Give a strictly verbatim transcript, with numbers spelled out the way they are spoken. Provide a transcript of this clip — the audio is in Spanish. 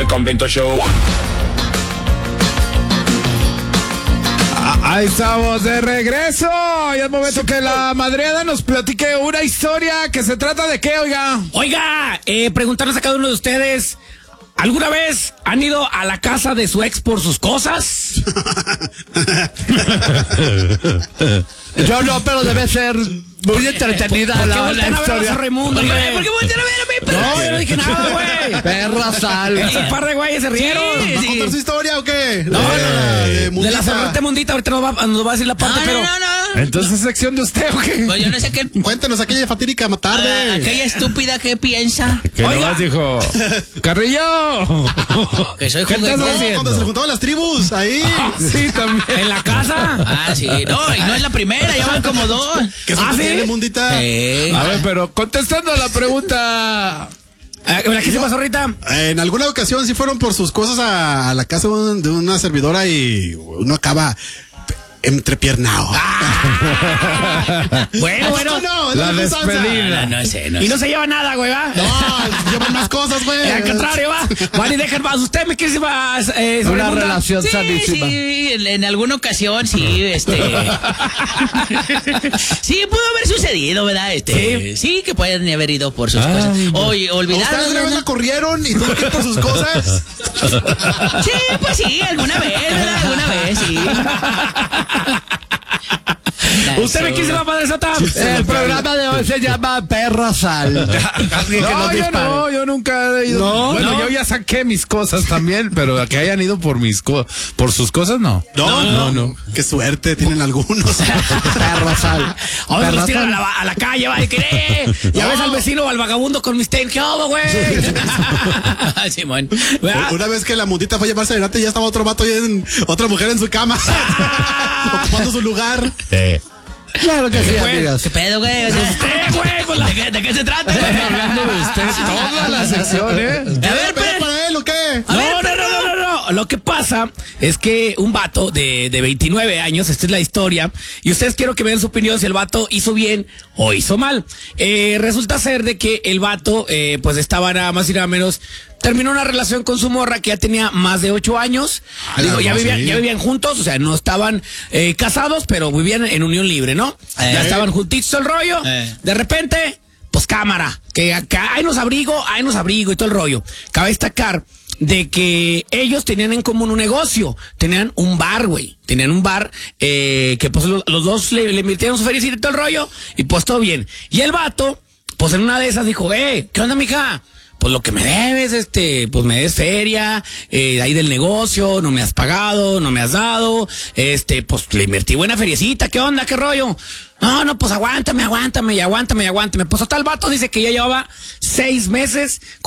El Convento Show. Ahí estamos de regreso. Y es momento que la madreada nos platique una historia que se trata de qué, oiga. Oiga, eh, preguntarles a cada uno de ustedes, ¿alguna vez han ido a la casa de su ex por sus cosas? Yo no, pero debe ser muy entretenida ¿Por qué la, la voltean a ver a historia. Raimundo, güey? ¿Por qué voltean a ver a mí? No, yo no dije nada, güey. Perra sal. Ese par de güeyes se rieron. ¿Va a contar su historia o qué? No, no, no. Eh, De la sorprendente Mundita, ahorita nos va, nos va a decir la parte, No, pero... no, no, no. Entonces, ¿sección de usted o qué? Pues yo no sé qué. Cuéntanos aquella fatídica Ah, tarde. aquella estúpida que piensa. Que Oiga. nomás dijo, Carrillo. Que soy ¿Qué estás juguetón. haciendo? Cuando se juntaban las tribus, ahí. Sí, también. ¿En la casa? Ah, sí. No, y no es la primera, ya van como dos. ¿Qué ¿Ah, sí? tiene, Mundita? Sí. A ver, pero contestando a la pregunta. Eh, ¿La que se pasó ahorita? En alguna ocasión sí fueron por sus cosas a, a la casa de, un- de una servidora y uno acaba entrepiernado. Bueno, bueno. No, La no es usanza. despedida. No, no sé, no Y sé. no se lleva nada, güey, ¿va? No, llevan más cosas, güey. Eh, al contrario, va. Van y dejan más. Usted, mi querísima. Eh, Una Raimunda. relación Sí, sanísima. sí, en, en alguna ocasión sí, este. Sí, pudo haber sucedido, ¿verdad? Este, sí, que pueden haber ido por sus Ay, cosas. no. Oye, ¿A ¿Ustedes una vez olvidaron. la corrieron y tuvo que ir por sus cosas? Sí, pues sí, alguna vez, ¿verdad? Alguna vez, sí. Usted, mi querísima Padre Sota. El programa de hoy se llama Perra Sal. Alguien que No, nos yo dispare. no, yo nunca he ido. No, bueno, no. yo ya saqué mis cosas también, pero que hayan ido por mis co por sus cosas, no. No, no, no. Qué suerte tienen algunos. Perra Sal. Ahora Perra los tiran a sal. la, a la calle, va, y que eh, ya ves al vecino o al vagabundo con mis tenis, ¿qué hago, güey? Simón. ¿Verdad? Una vez que la Mundita fue a llevarse adelante, ya estaba otro vato y en, otra mujer en su cama. Ocupando su lugar. Claro que sí, Pues, amigas. ¿Qué pedo, güey? O sea, Usted, güey, pues la- ¿De qué, de qué se trata? Hablando de usted toda la sección, ¿eh? A ver, ¿Pero pues. para él o qué? No, no, no, no, no, no. Lo que pasa es que un vato de, de veintinueve años, esta es la historia, y ustedes quiero que vean su opinión si el vato hizo bien o hizo mal. Eh, resulta ser de que el vato, eh, pues estaba nada más y nada menos, terminó una relación con su morra que ya tenía más de ocho años. Ah, Digo, ya no, vivían, sí. ya vivían juntos, o sea, no estaban eh, casados, pero vivían en unión libre, ¿no? Eh. Ya estaban juntitos el rollo. Eh. De repente, pues cámara, que acá hay nos abrigo, hay nos abrigo y todo el rollo. Cabe destacar de que ellos tenían en común un negocio, tenían un bar, güey, tenían un bar eh, que pues los, los dos le, le invirtieron su feria y todo el rollo y pues todo bien. Y el vato, pues en una de esas dijo, eh, ¿qué onda, mija? Pues lo que me debes, este, pues me des feria, eh, ahí del negocio, no me has pagado, no me has dado, este, pues le invertí buena feriecita, ¿qué onda, qué rollo? No, no, pues aguántame, aguántame y aguántame y aguántame. Pues hasta el vato dice que ya llevaba seis meses